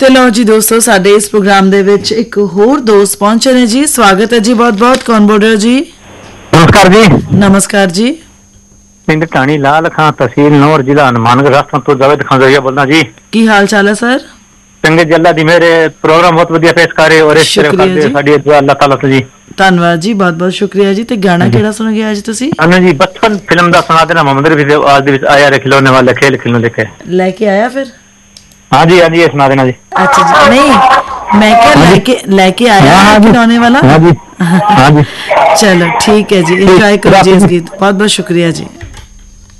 ਤੇ ਲਓ ਜੀ ਦੋਸਤੋ, ਸਾਡੇ ਇਸ ਪ੍ਰੋਗਰਾਮ ਦੇ ਵਿੱਚ ਇੱਕ ਹੋਰ ਦੋਸਤ ਪਹੁੰਚੇ ਨੇ ਜੀ। ਸਵਾਗਤ ਹੈ ਜੀ, ਬਹੁਤ ਬਹੁਤ। ਕੌਣ ਬੋਲ ਰਹੇ ਹੋ ਜੀ? ਨਮਸਕਾਰ ਜੀ। ਨਮਸਕਾਰ ਜੀ। ਪਿੰਡ ਢਾਣੀ ਲਾਲ ਖਾਂ, ਤਹਿਸੀਲ ਨੌਰ, ਜ਼ਿਲ੍ਹਾ ਹਨੂੰਮਾਨਗढ़, ਰਾਜਸਥਾਨ ਤੋਂ ਜਾਵੇਦ ਖਾਨ ਜ਼ਰੀਆ ਬੋਲਦਾ ਜੀ। ਕੀ ਹਾਲ ਚਾਲ ਹੈ ਸਰ? ਚੰਗੇ ਜੀ, ਅੱਲਾ ਦੀ ਮੇਰੇ ਪ੍ਰੋਗਰਾਮ ਬਹੁਤ ਵਧੀਆ ਪੇਸ਼ ਕਰ ਰਹੇ ਹੋ। ਔਰ ਇਸ ਤਰ੍ਹਾਂ ਸਾਡੀ ਦੁਆ ਅੱਲਾ ਤਾਲਾ ਤੋਂ ਜੀ। ਧੰਨਵਾਦ ਜੀ, ਬਹੁਤ ਬਹੁਤ ਸ਼ੁਕਰੀਆ ਜੀ। ਤੇ ਗਾਣਾ ਕਿਹੜਾ ਸੁਣੋਗੇ ਅੱਜ ਤੁਸੀਂ? ਸਾਨੂੰ ਜੀ ਬਚਪਨ ਫਿਲਮ ਦਾ ਸੁਣਾ ਦੇਣਾ। ਮੁਹੰਮਦ ਰਫੀ ਦੇ ਆਵਾਜ਼ ਦੇ ਵਿੱਚ ਆਇਆ ਰੇ ਖਿਲੌਣੇ ਵਾਲਾ ਖੇਲ ਖਿਲੌਣੇ ਲੈ ਕੇ। ਲੈ ਕੇ ਆਇਆ ਫਿਰ? हाँ जी हाँ जी, ये सुना देना जी। अच्छा जी, नहीं मैं क्या लेके आया खिलौने वाला। हाँ जी हाँ जी। चलो ठीक है जी, एंजॉय करो जी इस गीत। बहुत बहुत शुक्रिया जी।